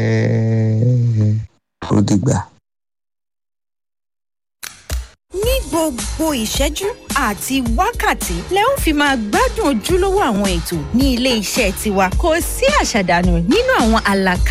Ó dìgbà. Ní gbogbo ìṣẹ́jú àti wákàtí lẹ ó fi máa gbádùn ojúlówó àwọn ètò ní ilé iṣẹ́ tiwa. Kò sí àṣàdànù nínú àwọn àlàkalẹ̀